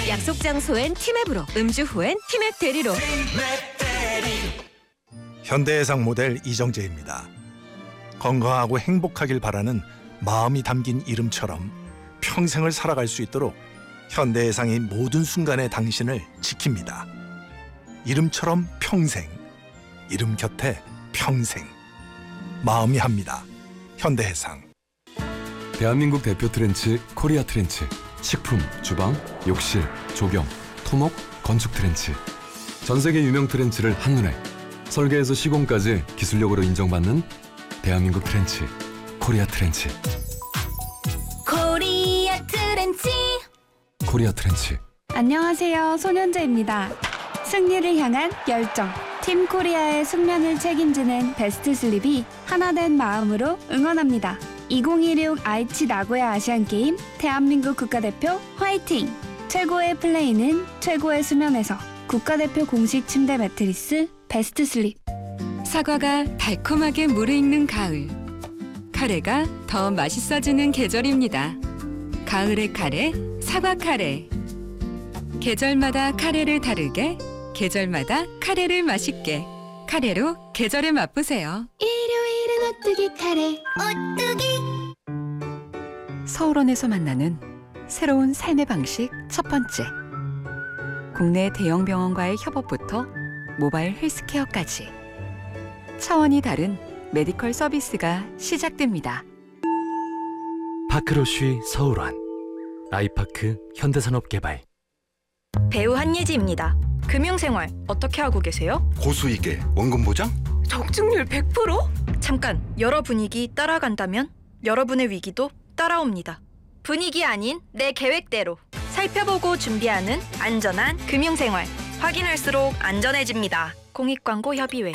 약속 장소엔 티맵으로, 음주 후엔 티맵 대리로. 현대해상 모델 이정재입니다. 건강하고 행복하길 바라는 마음이 담긴 이름처럼 평생을 살아갈 수 있도록 현대해상이 모든 순간에 당신을 지킵니다. 이름처럼 평생, 이름 곁에 평생. 마음이 합니다. 현대해상. 대한민국 대표 트렌치 코리아 트렌치. 식품, 주방, 욕실, 조경, 토목, 건축 트렌치. 전 세계 유명 트렌치를 한눈에 설계에서 시공까지 기술력으로 인정받는 대한민국 트렌치 코리아 트렌치. 코리아 트렌치. 코리아 트렌치. 안녕하세요. 손현재입니다. 승리를 향한 열정. 팀 코리아의 숙면을 책임지는 베스트 슬립이 하나된 마음으로 응원합니다. 2016 아이치 나고야 아시안게임 대한민국 국가대표 화이팅! 최고의 플레이는 최고의 수면에서. 국가대표 공식 침대 매트리스 베스트 슬립. 사과가 달콤하게 무르익는 가을. 카레가 더 맛있어지는 계절입니다. 가을의 카레, 사과 카레. 계절마다 카레를 다르게, 계절마다 카레를 맛있게. 카레로 계절을 맛보세요. 일요일은 오뚜기 카레. 서울원에서 만나는 새로운 삶의 방식 첫 번째. 국내 대형 병원과의 협업부터 모바일 헬스케어까지 차원이 다른 메디컬 서비스가 시작됩니다. 파크로쉬 서울원, 아이파크 현대산업개발. 배우 한예지입니다. 금융생활 어떻게 하고 계세요? 고수익에 원금 보장? 적중률 100%? 잠깐, 여러 분위기 따라간다면 여러분의 위기도 따라옵니다. 분위기 아닌 내 계획대로 살펴보고 준비하는 안전한 금융생활. 확인할수록 안전해집니다. 공익광고협의회.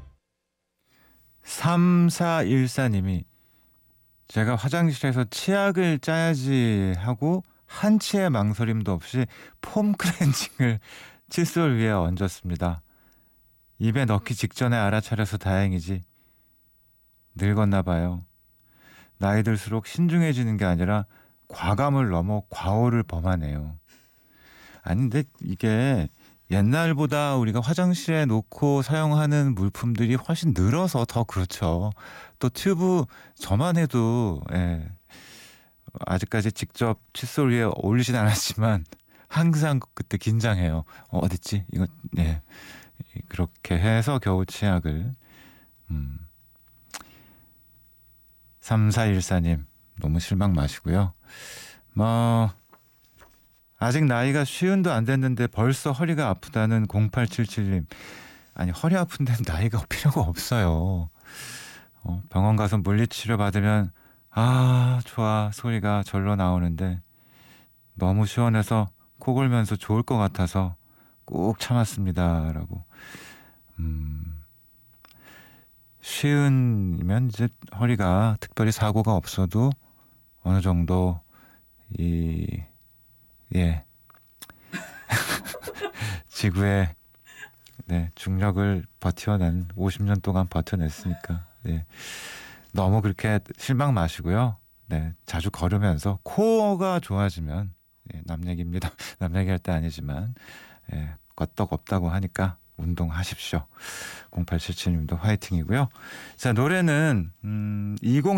3414님이 제가 화장실에서 치약을 짜야지 하고 한치의 망설임도 없이 폼 클렌징을 칫솔 위에 얹었습니다. 입에 넣기 직전에 알아차려서 다행이지. 늙었나 봐요. 나이 들수록 신중해지는 게 아니라 과감을 넘어 과오를 범하네요. 아니 근데 이게 옛날보다 우리가 화장실에 놓고 사용하는 물품들이 훨씬 늘어서 더 그렇죠. 또 튜브 저만 해도 아직까지 직접 칫솔 위에 올리진 않았지만 항상 그때 긴장해요. 어딨지? 이거 그렇게 해서 겨우 치약을 3414님 너무 실망 마시고요. 아직 나이가 50도 안 됐는데 벌써 허리가 아프다는 0877님. 아니 허리 아픈 데는 나이가 필요가 없어요. 병원 가서 물리치료 받으면 아 좋아 소리가 절로 나오는데 너무 시원해서 코 골면서 좋을 것 같아서 꾹 참았습니다 라고. 50이면 이제 허리가 특별히 사고가 없어도 어느 정도 지구의 중력을 버텨낸 50년 동안 버텨냈으니까 너무 그렇게 실망 마시고요. 자주 걸으면서 코어가 좋아지면 남 얘기입니다. 남 얘기할 때 아니지만 껐떡 없다고 하니까 운동하십시오. 0877님도 화이팅이고요. 자 노래는 20